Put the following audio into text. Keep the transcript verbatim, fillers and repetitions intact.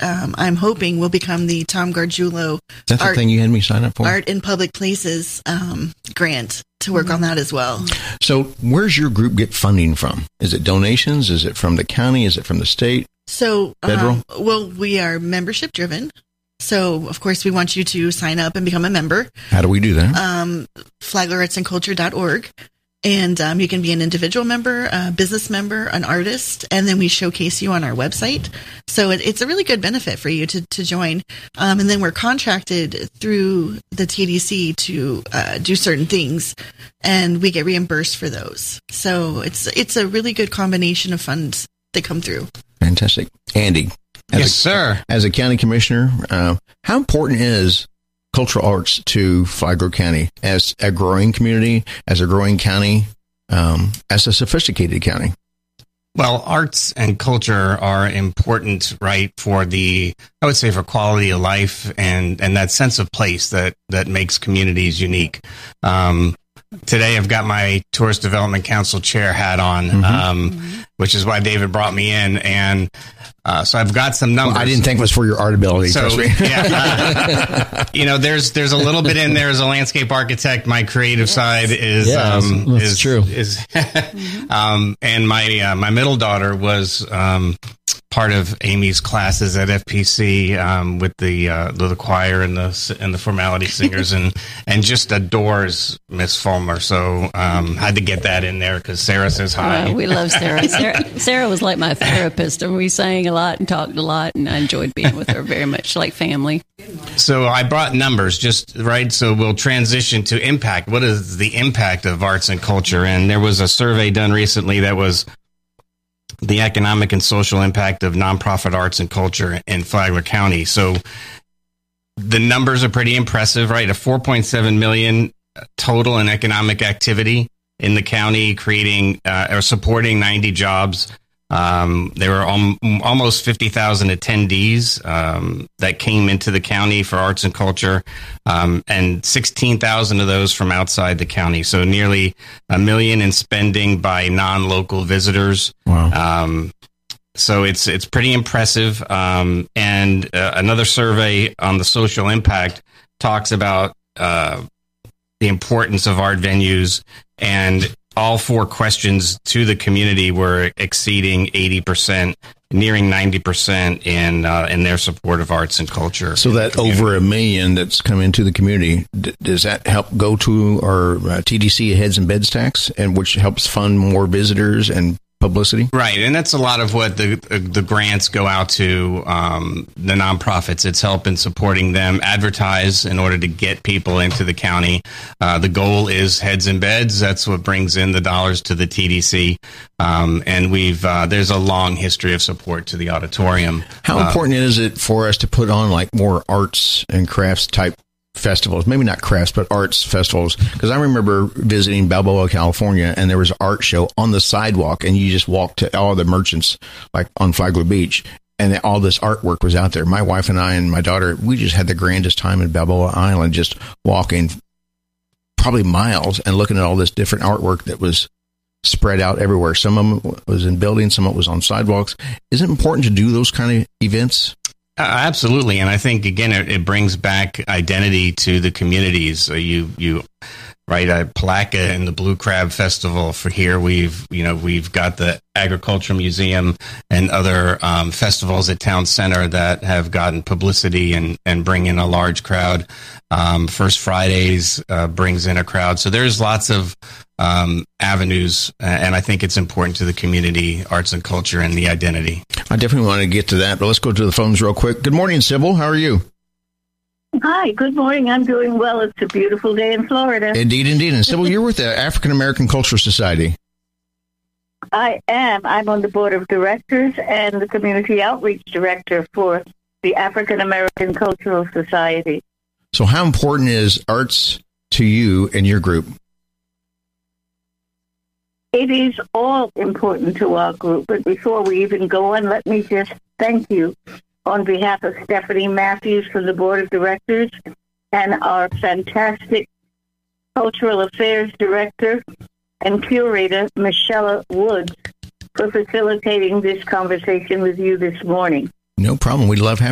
um, I'm hoping will become the Tom Gargiulo That's art, the thing you had me sign up for? Art in Public Places um, grant to work on that as well. So where's your group get funding from? Is it donations? Is it from the county? Is it from the state? So, Federal? Um, well, we are membership driven. So, of course, we want you to sign up and become a member. How do we do that? Um, flagler arts and culture dot org. And um, you can be an individual member, a business member, an artist, and then we showcase you on our website. So it, it's a really good benefit for you to, to join. Um, and then we're contracted through the T D C to uh, do certain things, and we get reimbursed for those. So it's it's a really good combination of funds that come through. Fantastic. Andy. As Yes, a, sir. As a county commissioner, uh, how important is cultural arts to Flagler County as a growing community, as a growing county, um, as a sophisticated county? Well, arts and culture are important, right, for the, I would say, for quality of life and, and that sense of place that, that makes communities unique. Um, today I've got my Tourist Development Council chair hat on, mm-hmm. um, mm-hmm. which is why David brought me in. And uh, so I've got some numbers. Well, I didn't think it was for your art ability. So, trust me. yeah, uh, you know, there's there's a little bit in there as a landscape architect. My creative yes. side is yeah, um, that's is true. Is um, and my uh, my middle daughter was um, part of Amy's classes at F P C um, with the, uh, the the choir and the and the formality singers and and just adores Miss Fulmer. So um, had to get that in there because Sarah says hi. Uh, we love Sarah. Sarah. Sarah was like my therapist, and we sang a lot and talked a lot, and I enjoyed being with her very much, like family. So I brought numbers, just right. So we'll transition to impact. What is the impact of arts and culture? And there was a survey done recently that was the economic and social impact of nonprofit arts and culture in Flagler County. So the numbers are pretty impressive, right? A four point seven million total in economic activity in the county, creating uh, or supporting ninety jobs. Um, there were al- almost fifty thousand attendees um, that came into the county for arts and culture, um, and sixteen thousand of those from outside the county. So nearly a million in spending by non-local visitors. Wow. Um, so it's it's pretty impressive. Um, and uh, another survey on the social impact talks about uh, the importance of art venues, and all four questions to the community were exceeding eighty percent, nearing ninety percent in uh, in their support of arts and culture. So that over a million that's come into the community, d- does that help go to our uh, T D C heads and beds tax, and which helps fund more visitors and publicity? Right, and that's a lot of what the the grants go out to, um, the nonprofits. It's helping supporting them advertise in order to get people into the county. Uh, the goal is heads and beds. That's what brings in the dollars to the T D C. Um, and we've uh, there's a long history of support to the auditorium. How uh, important is it for us to put on like more arts and crafts type festivals, maybe not crafts, but arts festivals? Because I remember visiting Balboa, California, and there was an art show on the sidewalk, and you just walked to all the merchants, like on Flagler Beach, and all this artwork was out there. My wife and I and my daughter, we just had the grandest time in Balboa Island, just walking probably miles and looking at all this different artwork that was spread out everywhere. Some of them was in buildings, some of it was on sidewalks. Is it important to do those kind of events? Uh, absolutely, and I think again it, it brings back identity to the communities. So you you right, uh, Palaca and the Blue Crab Festival for here. We've you know we've got the Agricultural Museum and other um, festivals at Town Center that have gotten publicity and and bring in a large crowd. Um, First Fridays uh, brings in a crowd. So there's lots of um, avenues, and I think it's important to the community, arts and culture, and the identity. I definitely want to get to that, but let's go to the phones real quick. Good morning, Sybil. How are you? Hi, good morning. I'm doing well. It's a beautiful day in Florida. Indeed, indeed. And Sybil, you're with the African American Cultural Society. I am. I'm on the board of directors and the community outreach director for the African American Cultural Society. So how important is arts to you and your group? It is all important to our group. But before we even go on, let me just thank you on behalf of Stephanie Matthews from the board of directors and our fantastic cultural affairs director and curator, Michelle Woods, for facilitating this conversation with you this morning. No problem. We'd love having